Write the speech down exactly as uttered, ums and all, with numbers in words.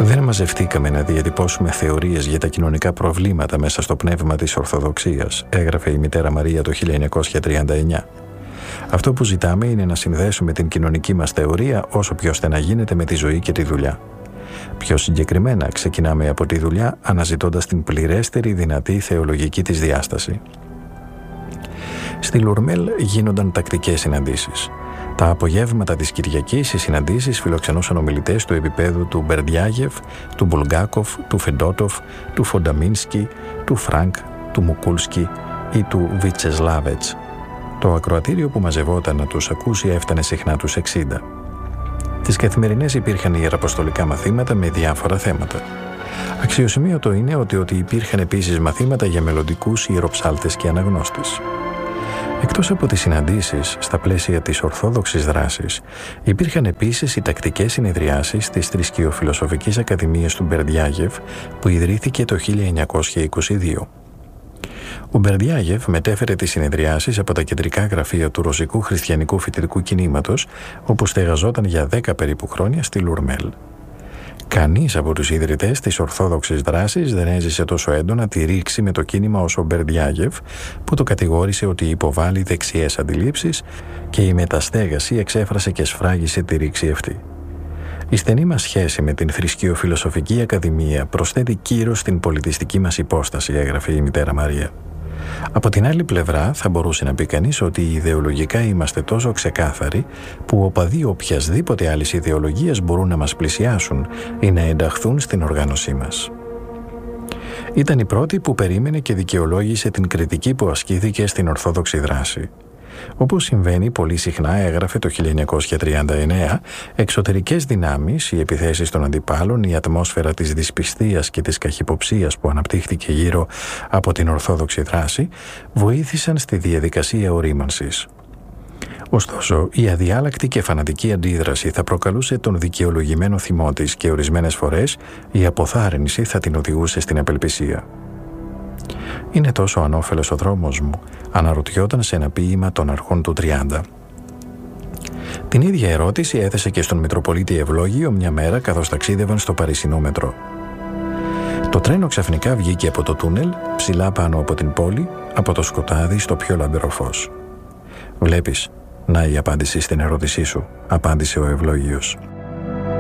Δεν μαζευτήκαμε να διατυπώσουμε θεωρίες για τα κοινωνικά προβλήματα μέσα στο πνεύμα της Ορθοδοξίας, έγραφε η μητέρα Μαρία το χίλια εννιακόσια τριάντα εννιά. Αυτό που ζητάμε είναι να συνδέσουμε την κοινωνική μας θεωρία όσο πιο στενά γίνεται με τη ζωή και τη δουλειά. Πιο συγκεκριμένα, ξεκινάμε από τη δουλειά αναζητώντας την πληρέστερη δυνατή θεολογική της διάσταση. Στη Λουρμέλ γίνονταν τακτικές συναντήσεις. Τα απογεύματα της Κυριακής οι συναντήσεις φιλοξενούσαν ομιλητές του επίπεδου του Μπερντιάγεφ, του Μπουλγκάκοφ, του Φεντότοφ, του Φονταμίνσκι, του Φρανκ, του Μουκούλσκι ή του Βιτσεσλάβετς. Το ακροατήριο που μαζευόταν να τους ακούσει έφτανε συχνά τους εξήντα. Τις καθημερινές υπήρχαν ιεραποστολικά μαθήματα με διάφορα θέματα. Αξιοσημείωτο είναι ότι, ότι υπήρχαν επίσης μαθήματα για μελλοντικούς ιεροψάλτες και αναγνώστες. Εκτός από τις συναντήσεις στα πλαίσια της ορθόδοξης δράσης, υπήρχαν επίσης οι τακτικές συνεδριάσεις της Θρησκειοφιλοσοφικής Ακαδημίας του Μπερντιάγεφ που ιδρύθηκε το χίλια εννιακόσια είκοσι δύο. Ο Μπερντιάγεφ μετέφερε τις συνεδριάσεις από τα κεντρικά γραφεία του Ρωσικού Χριστιανικού Φοιτητικού Κινήματος, όπου στεγαζόταν για δέκα περίπου χρόνια στη Λουρμέλ. Κανείς από τους ιδρυτές της ορθόδοξης δράσης δεν έζησε τόσο έντονα τη ρήξη με το κίνημα όσο ο Μπερντιάγεφ, που το κατηγόρησε ότι υποβάλλει δεξιές αντιλήψεις και η μεταστέγαση εξέφρασε και σφράγισε τη ρήξη αυτή. Η στενή μας σχέση με την Θρησκειοφιλοσοφική Ακαδημία προσθέτει κύρος στην πολιτιστική μας υπόσταση, έγραφε η μητέρα Μαρία. Από την άλλη πλευρά θα μπορούσε να πει κανείς ότι ιδεολογικά είμαστε τόσο ξεκάθαροι που οπαδοί οποιασδήποτε άλλης ιδεολογίας μπορούν να μας πλησιάσουν ή να ενταχθούν στην οργάνωσή μας. Ήταν η πρώτη που περίμενε και δικαιολόγησε την κριτική που ασκήθηκε στην ορθόδοξη δράση. Όπως συμβαίνει πολύ συχνά, έγραφε το χίλια εννιακόσια τριάντα εννέα, εξωτερικές δυνάμεις, οι επιθέσεις των αντιπάλων, η ατμόσφαιρα της δυσπιστίας και της καχυποψίας που αναπτύχθηκε γύρω από την ορθόδοξη δράση, βοήθησαν στη διαδικασία ορίμανσης. Ωστόσο, η αδιάλακτη και φανατική αντίδραση θα προκαλούσε τον δικαιολογημένο θυμό της και ορισμένες φορές η αποθάρρυνση θα την οδηγούσε στην απελπισία. «Είναι τόσο ανώφελος ο δρόμος μου», αναρωτιόταν σε ένα ποίημα των αρχών του τριάντα. Την ίδια ερώτηση έθεσε και στον Μητροπολίτη Ευλόγιο μια μέρα καθώς ταξίδευαν στο Παρισινό μετρό. Το τρένο ξαφνικά βγήκε από το τούνελ, ψηλά πάνω από την πόλη, από το σκοτάδι στο πιο λαμπερό φως. «Βλέπεις, να η απάντηση στην ερώτησή σου», απάντησε ο Ευλόγιος.